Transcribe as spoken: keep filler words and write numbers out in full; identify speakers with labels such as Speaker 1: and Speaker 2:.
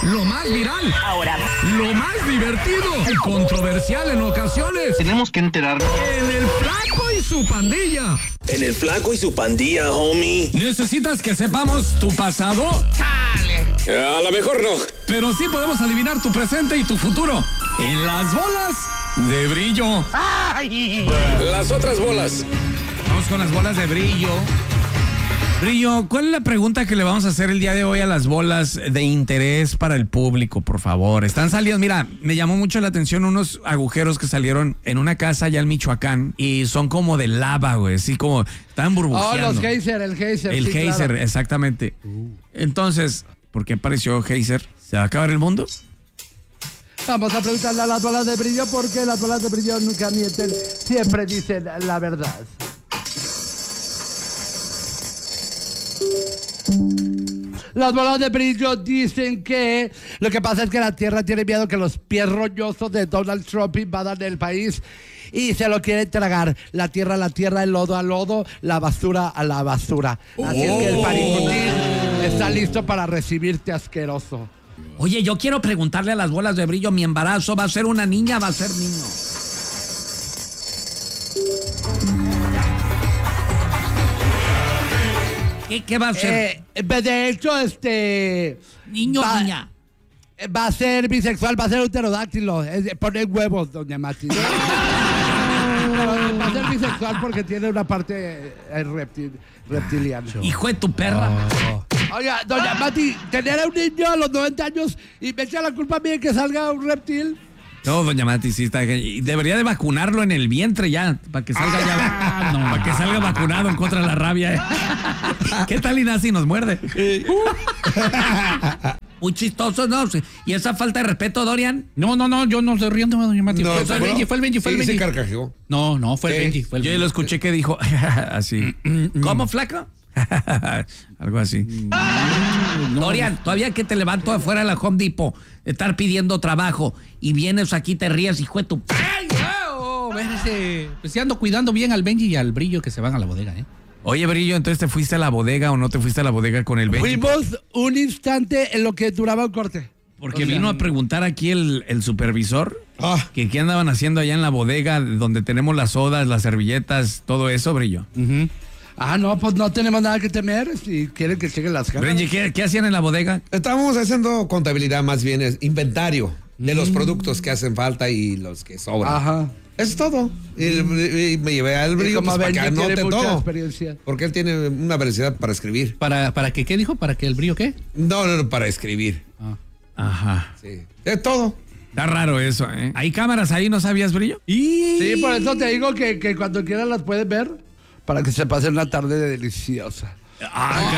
Speaker 1: lo más viral,
Speaker 2: Ahora,
Speaker 1: lo más divertido y controversial en ocasiones.
Speaker 3: Tenemos que enterarnos.
Speaker 1: En el Flaco y su pandilla.
Speaker 4: En el Flaco y su pandilla, homie.
Speaker 1: ¿Necesitas que sepamos tu pasado?
Speaker 4: A lo mejor no.
Speaker 1: Pero sí podemos adivinar tu presente y tu futuro. En las bolas de brillo.
Speaker 4: Las otras bolas.
Speaker 1: Vamos con las bolas de brillo. Brillo, ¿cuál es la pregunta que le vamos a hacer el día de hoy a las bolas de interés para el público, por favor? Están saliendo, mira, me llamó mucho la atención unos agujeros que salieron en una casa allá en Michoacán y son como de lava, güey, así como están burbujeando.
Speaker 5: Oh, los geyser, el geyser.
Speaker 1: El
Speaker 5: sí,
Speaker 1: geyser,
Speaker 5: claro.
Speaker 1: exactamente. Entonces, ¿por qué apareció geyser? ¿Se va a acabar el mundo?
Speaker 5: Vamos a preguntarle a las bolas de brillo porque las bolas de brillo nunca mienten, siempre dicen la verdad. Las bolas de brillo dicen que lo que pasa es que la Tierra tiene miedo que los pies rollosos de Donald Trump invadan el país y se lo quieren tragar. La Tierra a la Tierra, el lodo al lodo, la basura a la basura. Así es que el paricutín está listo para recibirte asqueroso.
Speaker 1: Oye, yo quiero preguntarle a las bolas de brillo, ¿mi embarazo va a ser una niña o va a ser niño? ¿Qué, qué va a ser?
Speaker 5: Eh, de hecho, este...
Speaker 1: ¿Niño o
Speaker 5: va-
Speaker 1: niña?
Speaker 5: Va a ser bisexual, va a ser un pterodáctilo. Es- Pone huevos, doña Mati. Va a ser bisexual porque tiene una parte eh, reptil, reptiliana.
Speaker 1: Hijo de tu perra.
Speaker 5: Oiga, doña Mati, tener a un niño a los noventa años y me echa la culpa a mí de que salga un reptil.
Speaker 1: No, doña Mati, sí está. y Debería de vacunarlo en el vientre ya, para que salga ya. No, para que salga vacunado en contra de la rabia. ¿eh? ¿Qué tal y nace y nos muerde? Muy chistoso, ¿no? ¿Y esa falta de respeto, Dorian?
Speaker 6: No, no, no, yo no estoy riendo, doña Mati.
Speaker 7: No,
Speaker 6: fue el
Speaker 7: ¿seguro?
Speaker 6: Benji, fue el Benji, fue el
Speaker 7: Sí,
Speaker 6: Benji.
Speaker 7: se carcajeó.
Speaker 6: No, no, fue el
Speaker 7: ¿Qué?
Speaker 6: Benji, fue el
Speaker 1: Yo
Speaker 6: Benji.
Speaker 1: lo escuché que dijo así. ¿Cómo, flaco? Algo así. Dorian, todavía que te levanto afuera de la Home Depot, estar pidiendo trabajo y vienes aquí te rías, hijo de tu...
Speaker 6: ¡Ay, no! Espérese. Pues sí ando cuidando bien al Benji y al Brillo que se van a la bodega, ¿eh?
Speaker 1: Oye, Brillo, ¿entonces te fuiste a la bodega o no te fuiste a la bodega con el Benji?
Speaker 5: Fuimos un instante en lo que duraba un corte.
Speaker 1: Porque
Speaker 5: O sea,
Speaker 1: vino a preguntar aquí el, el supervisor
Speaker 7: Ah.
Speaker 1: que qué andaban haciendo allá en la bodega donde tenemos las sodas, las servilletas, todo eso, Brillo.
Speaker 6: Uh-huh.
Speaker 5: Ah, no, pues no tenemos nada que temer si quieren que lleguen las caras.
Speaker 1: Benji, ¿qué, qué hacían en la bodega?
Speaker 7: Estamos haciendo contabilidad, más bien es inventario de los productos que hacen falta y los que sobran.
Speaker 5: Ajá.
Speaker 7: Eso es todo. Y, y me llevé al
Speaker 5: Y
Speaker 7: Brillo
Speaker 5: como
Speaker 7: pues, para que
Speaker 5: Benji tiene
Speaker 7: anote
Speaker 5: mucha
Speaker 7: todo.
Speaker 5: experiencia.
Speaker 7: Porque él tiene una velocidad para escribir.
Speaker 6: ¿Para, para que, qué dijo? ¿Para que el Brillo qué?
Speaker 7: No, no, no, para escribir.
Speaker 6: Ah.
Speaker 1: Ajá.
Speaker 7: Sí. Es todo.
Speaker 1: Está raro eso, ¿eh? ¿Hay cámaras ahí, no sabías, Brillo? Y...
Speaker 5: Sí, por eso te digo que, que cuando quieran las puedes ver para que se pase una tarde deliciosa.
Speaker 1: Ah,